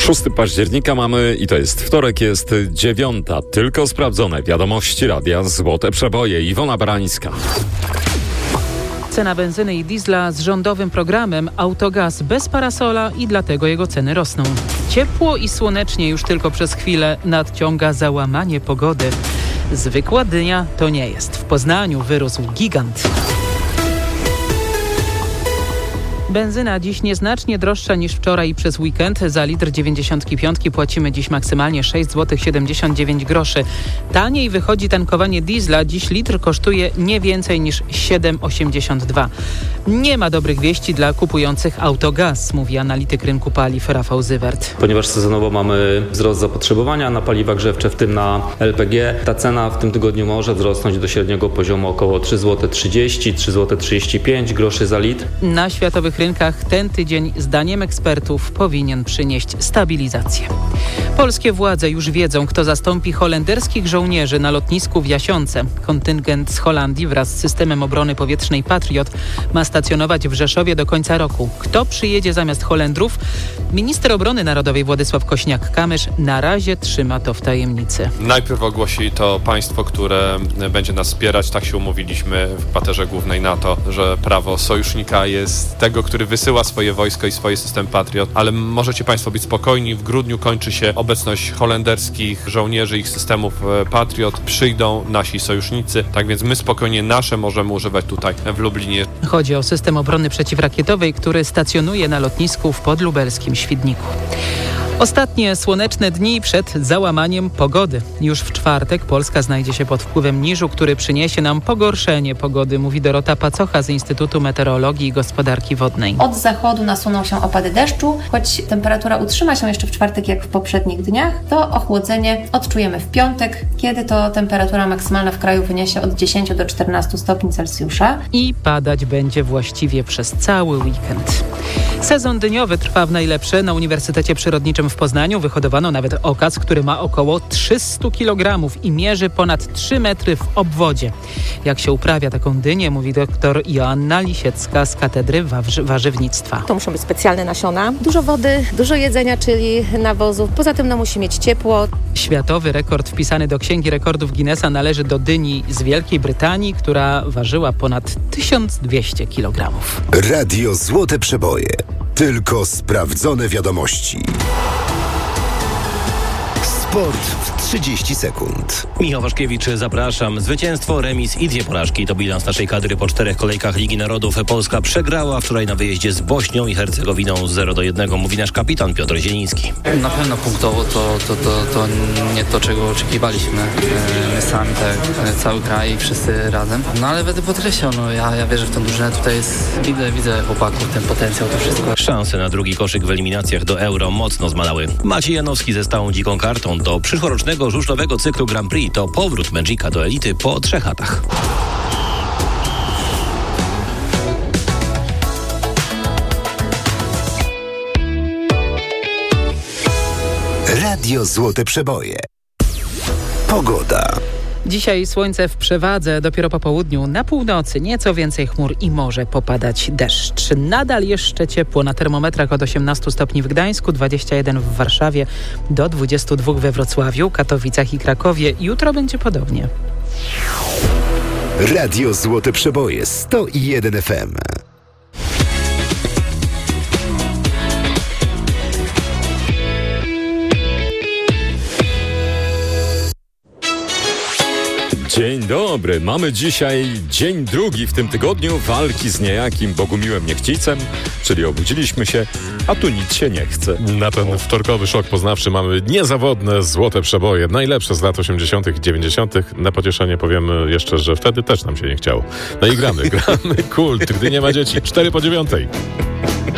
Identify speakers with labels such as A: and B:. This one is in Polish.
A: 6 października mamy i to jest wtorek, jest 9. Tylko sprawdzone wiadomości radia Złote Przeboje. Iwona Barańska.
B: Cena benzyny i diesla z rządowym programem Autogaz bez parasola i dlatego jego ceny rosną. Ciepło i słonecznie już tylko przez chwilę nadciąga załamanie pogody. Zwykła dynia to nie jest. W Poznaniu wyrósł gigant. Benzyna dziś nieznacznie droższa niż wczoraj i przez weekend. Za litr 95 płacimy dziś maksymalnie 6,79 zł. Taniej wychodzi tankowanie diesla. Dziś litr kosztuje nie więcej niż 7,82. Nie ma dobrych wieści dla kupujących Autogaz, mówi analityk rynku paliw Rafał Zywert.
C: Ponieważ sezonowo mamy wzrost zapotrzebowania na paliwa grzewcze, w tym na LPG, ta cena w tym tygodniu może wzrosnąć do średniego poziomu około 3,30 zł, 3,35 zł za litr.
B: Na światowych rynkach ten tydzień, zdaniem ekspertów, powinien przynieść stabilizację. Polskie władze już wiedzą, kto zastąpi holenderskich żołnierzy na lotnisku w Jasionce. Kontyngent z Holandii wraz z systemem obrony powietrznej Patriot ma stacjonować w Rzeszowie do końca roku. Kto przyjedzie zamiast Holendrów? Minister Obrony Narodowej Władysław Kośniak-Kamysz na razie trzyma to w tajemnicy.
D: Najpierw ogłosi to państwo, które będzie nas wspierać. Tak się umówiliśmy w kwaterze głównej NATO, że prawo sojusznika jest tego, który wysyła swoje wojsko i swoje system Patriot, ale możecie państwo być spokojni. W grudniu kończy się obecność holenderskich żołnierzy, ich systemów Patriot. Przyjdą nasi sojusznicy, tak więc my spokojnie nasze możemy używać tutaj w Lublinie.
B: Chodzi o system obrony przeciwrakietowej, który stacjonuje na lotnisku w podlubelskim Świdniku. Ostatnie słoneczne dni przed załamaniem pogody. Już w czwartek Polska znajdzie się pod wpływem niżu, który przyniesie nam pogorszenie pogody, mówi Dorota Pacocha z Instytutu Meteorologii i Gospodarki Wodnej.
E: Od zachodu nasuną się opady deszczu. Choć temperatura utrzyma się jeszcze w czwartek jak w poprzednich dniach, to ochłodzenie odczujemy w piątek, kiedy to temperatura maksymalna w kraju wyniesie od 10 do 14 stopni Celsjusza.
B: I padać będzie właściwie przez cały weekend. Sezon dyniowy trwa w najlepsze. Na Uniwersytecie Przyrodniczym w Poznaniu wyhodowano nawet okaz, który ma około 300 kg i mierzy ponad 3 metry w obwodzie. Jak się uprawia taką dynię, mówi doktor Joanna Lisiecka z Katedry Warzywnictwa.
F: To muszą być specjalne nasiona, dużo wody, dużo jedzenia, czyli nawozów. Poza tym musi mieć ciepło.
B: Światowy rekord wpisany do Księgi Rekordów Guinnessa należy do dyni z Wielkiej Brytanii, która ważyła ponad 1200 kg.
G: Radio Złote Przeboje. Tylko sprawdzone wiadomości. Sport w 30 sekund.
H: Michał Waszkiewicz, zapraszam. Zwycięstwo, remis i 2 porażki to bilans naszej kadry po 4 kolejkach Ligi Narodów. Polska przegrała wczoraj na wyjeździe z Bośnią i Hercegowiną 0-1, mówi nasz kapitan Piotr Zieliński.
I: Na pewno punktowo to nie to, czego oczekiwaliśmy. My sami, tak, cały kraj, wszyscy razem. No ale będę podkreślał, ja wierzę w tę drużynę. Tutaj jest, widzę chłopaków, ten potencjał, to wszystko.
H: Szanse na drugi koszyk w eliminacjach do Euro mocno zmalały. Maciej Janowski ze stałą dziką kartą do przyszłorocznego żużlowego cyklu Grand Prix. To powrót Magica do elity po 3 latach.
G: Radio Złote Przeboje. Pogoda.
B: Dzisiaj słońce w przewadze, dopiero po południu na północy nieco więcej chmur i może popadać deszcz. Nadal jeszcze ciepło na termometrach od 18 stopni w Gdańsku, 21 w Warszawie, do 22 we Wrocławiu, Katowicach i Krakowie. Jutro będzie podobnie.
G: Radio Złote Przeboje 101 FM.
A: Dzień dobry, mamy dzisiaj dzień drugi w tym tygodniu walki z niejakim Bogumiłem Niechcicem, czyli obudziliśmy się, a tu nic się nie chce.
J: Na ten wtorkowy szok poznawczy mamy niezawodne złote przeboje, najlepsze z lat 80. i 90. Na pocieszenie powiem jeszcze, że wtedy też nam się nie chciało. No i gramy kult, gdy nie ma dzieci, 4 po 9.